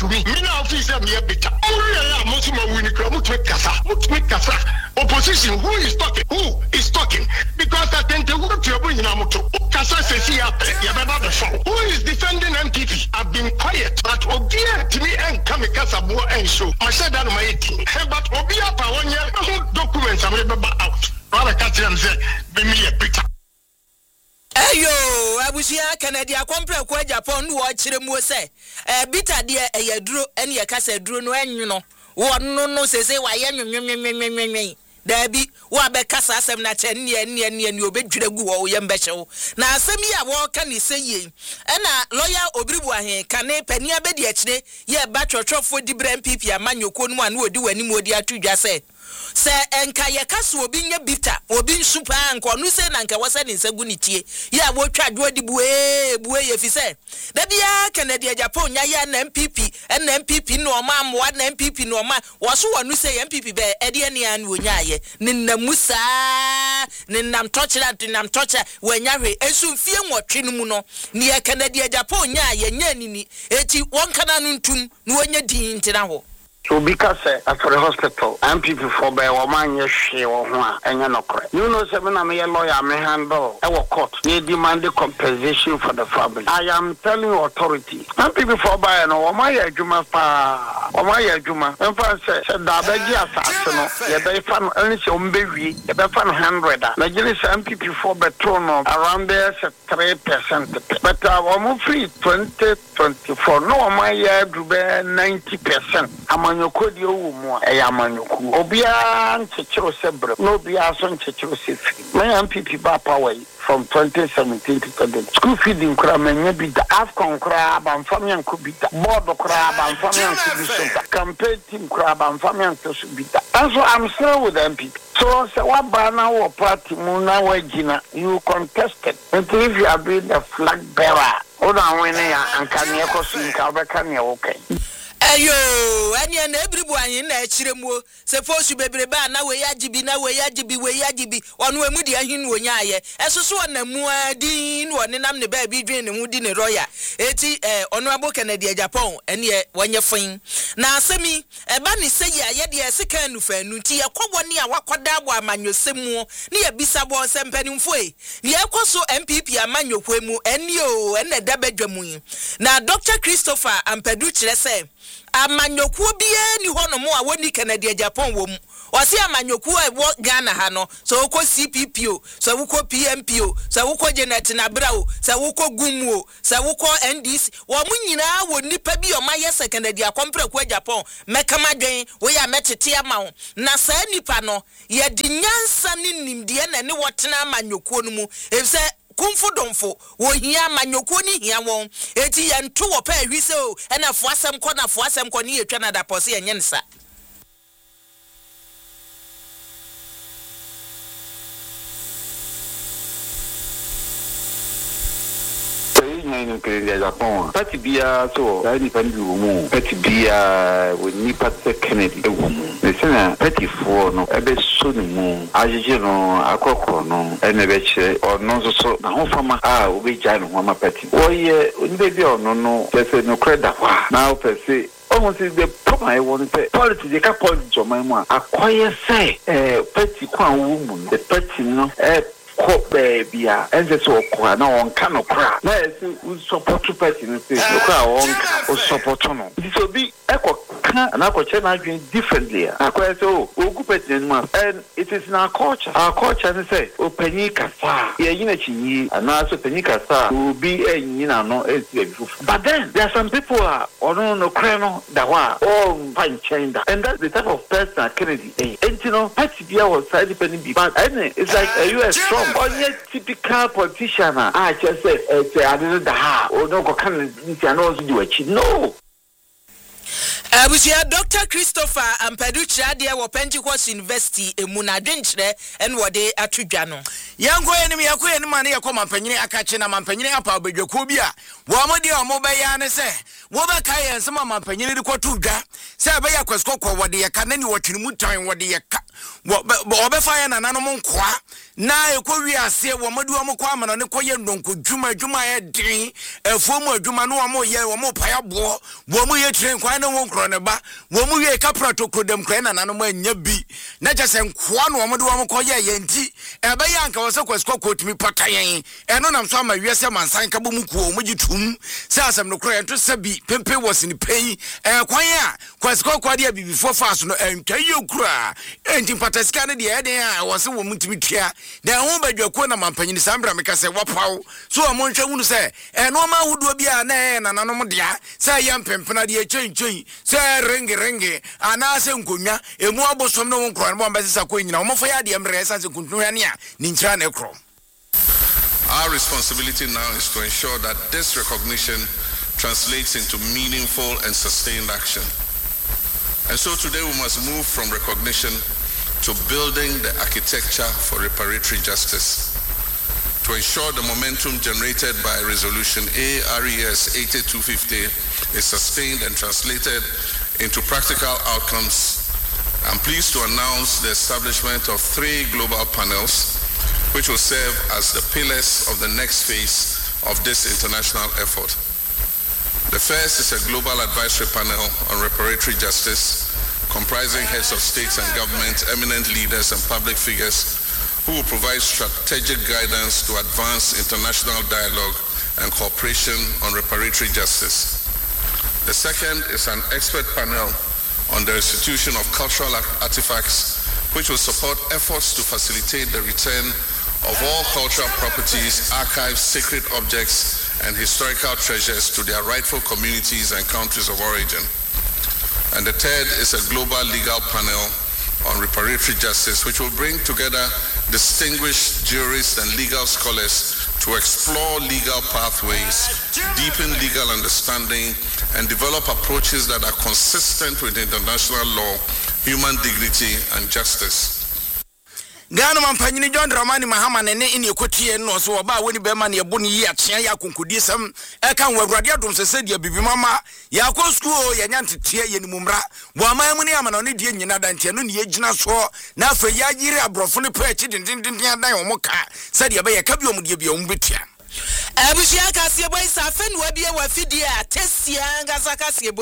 to me. Me now officer me a bit. Opposition, who is talking? Who is talking? Because I think the word you're bringing out. Who is defending MPP? I've been quiet, but Obia to me and Kamikasabu and show. I said that my 18. But Obia Pawania documents I remember out. Rather catch them say, be me a picture. Ayo, abusia Canada compre kwa Japan wo chire mu se. Bita de eyaduro ene ye kasa duro no enwono. Wo no sese wa ye nwenwenwenwenwen. Dabi wa be kasa asem na che ne obedwire gu wo ye mbehyew. Na asem ya wo ka ni seye. Na lawyer Obribu ahen kane pani abedi akire ye ba twotwofo di bra MPP amanyoko no anu odi wani mu odi atudwa se. Se enka ye kaso obi nya bita obi nsupa anko no se na nka wasa ni nsagu ni tie ya wo twadwo di buwe ye fi se da bia Canada Japan nya ya na MPP no ma amwa na MPP no ma woso wonu se MPP be ede ne an wonya ye ninna musa ninnam tocha wanya hwe esu fie nwotwe no mu no ne ye Canada Japan nya ye nya nini eti wonkana no ntum no wonya din ntina ho. So because at the hospital, MPP for by woman she or one and no correct. You know, 7 I'm a lawyer, may handle our court. They demand the compensation for the family. I am telling authority. MPP for by no Omaya Juma Omaya Juma. And for said Dabaji assassin, the bay fan only some baby, the bay fan 100. Nigeria MPP for Betrono around there 3%. But our movie 2024 no Omaya Drube 90%. Amanyoko di owo mu amanyoko obia nchechero sebre no bia so nchechero sefi my MPP ba power from 2017 to 2020 school feeding kura menya bi da afcon kura banfam yanko bi da board kura banfam yanko bi so da campaign team kura banfam yanko so bi da. And so I'm still with the MPP. So what bana wo party mu na wagina you contested until if you have been the flag bearer oda wene ya anka ne ekoso nka obeka ne okay. Ayo, anya na ebribu anyi na echire mu se fosu bebreba na we yajibi onu emu di ahinu onya aye esusu na mu adin wo ne nam ne ba bi dwen ne hu di ne roya eti onu abo Canada Japan ene wonye fin na asemi eba ni seyi aye de esika nufa nu ti yakwo ne a wakoda abo amanyosemu ne ya bisabo sempanimfo e ne yakoso MPP amanyokwo mu ene o ene dabadwamu na Dr. Christopher Ampadu kire se amanyoku bia ni hono mo a woni Canada Japan wo mu wasi amanyoku e wo Ghana ha no so uko CPPO so uko PMPO so uko Janet na brao so uko gumu so uko NDC wo mu nyina wo nipa bi o maye Canada compre kwa Japan mekama dwen wo ya metete ama wo na sa nipa no ye di nyansa ni nimde na ne wotena amanyoku no mu efse kumfudonfo wo hia manyoko ni hia won eti ye nto wo pa ahwise o na foasem kɔ ni etwa na da pose yenye nsa. in Canada Japan. Pati bia so da ni pani mu. Pati bia we ni Pat Kennedy ewu. Nesena pati fo no ebe so ni mu. Ajeje no akokoro no ene be kire ono so na ho fama obi ja no ho ma pati. Oye oni be bia ono no pese no kreda kwa. Na pese almost the problem I want to say politics they can politics o my mo. Akoye say pati kwa woman the pati no ko baby and so ko na on kan okra na we support to party no say okra on support no so be eko kan na ko che na adwen differently akwa say ogu party no and it is in our culture say opani kasa ye yina chinyi na so opani kasa obi enyi na no but then there are some people no kra no da wa fine change and that's the type of person Kennedy and you know party bia was side depending be but it's like a US strong onye typical politician just say I didn't ha or no go can this no do achi no. Abusia Dr. Christopher Ampadu Chade wo Pentecost University emunadwenkyere en wo de atudwa no yanko enim yakọ enim ma ne yakọ mampanyini akache na mampanyini apa obedwako bi a wo mo de o be ya ne se wo be ka ye nsema mampanyini de kwotu dwa se be ya kweskokọ wo de ye ka na ni wotwini mutan wo de ye ka wo be fa ya nana no mo nkoa na ekọwi ase wo mo de wo mo kwa amana ne koye ndonko dwuma ye din efuo mu adwuma no wo mo ye wo mo paya bo wo mo ye tren kwa na wo nkro ne ba wo mo ye kapra to krodem kwa na nana mo anya bi na je se nkoa no wo mo de wo mo koye ye nti ebe ya nka wo se kweskokọ tumi patayen eno nam so ama wiese mansan ka bo mu kuo mo gitum se asem no kro ye to sabi pempe was ni pay kwan a kweskokọ de bibifo fast no entwaye okura enti pataska ne de eden a wo se wo mutumi tua de ho badwako na mampanyini sambra meka se wapaw so o mo nhwe hunu se eno ma hudo bia na nananom dia se ya mpempena de chenchen se ringi ana se nkonwa emu abosom no nkro no mbese sako nyina o mo fa ya de mre sanse kuntunu ya ne a ni nchira na ekro. Our responsibility now is to ensure that this recognition translates into meaningful and sustained action. And so today we must move from recognition to building the architecture for reparatory justice. To ensure the momentum generated by Resolution ARES 8250 is sustained and translated into practical outcomes, I'm pleased to announce the establishment of 3 global panels which will serve as the pillars of the next phase of this international effort. The first is a global advisory panel on reparatory justice, comprising heads of states and government, eminent leaders and public figures who will provide strategic guidance to advance international dialogue and cooperation on reparatory justice. The second is an expert panel on the restitution of cultural artifacts, which will support efforts to facilitate the return of all cultural properties, archives, sacred objects, and historical treasures to their rightful communities and countries of origin. And the third is a global legal panel on reparatory justice, which will bring together distinguished jurists and legal scholars to explore legal pathways, deepen legal understanding, and develop approaches that are consistent with international law, human dignity, and justice. Gano mampanyini John Dramani Mahama nene ini ekotie no so oba woni bema ne ebo ne yi akyea ya konkudisem eka nwagurade adom sese dia bibi mama ya ko school ya nyantetie ye nimumra wo aman ne amana ne die nyina dantie no ne yegina so na afa ya yire abrofo ne pa echi dindindin dan wo moka se dia be ye ka bi omudie bi ombetia abushia kase boy safen wa bia wa fidie atesia ngasa kase